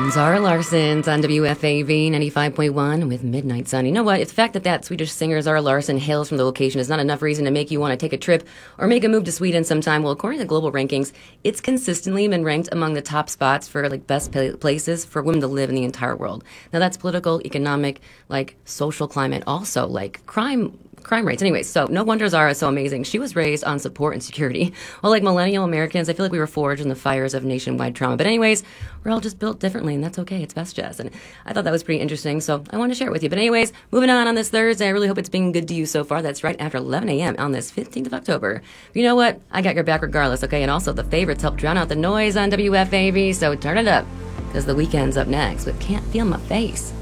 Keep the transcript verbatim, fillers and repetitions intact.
Zara Larson's on W F A V ninety-five point one with Midnight Sun. You know what? It's the fact that that Swedish singer Zara Larsson hails from the location is not enough reason to make you want to take a trip or make a move to Sweden sometime. Well, according to global rankings, it's consistently been ranked among the top spots for like best pa- places for women to live in the entire world. Now that's political, economic, like social climate, also like crime crime rates. Anyways, so no wonder Zara is so amazing. She was raised on support and security. Well, like millennial Americans, I feel like we were forged in the fires of nationwide trauma. But anyways, we're all just built differently, and that's okay. It's best jazz. And I thought that was pretty interesting, so I wanted to share it with you. But anyways, moving on on this Thursday, I really hope it's been good to you so far. That's right after eleven a.m. on this fifteenth of October. But you know what? I got your back regardless, okay? And also the favorites help drown out the noise on W F A V, so turn it up, because the weekend's up next with Can't Feel My Face.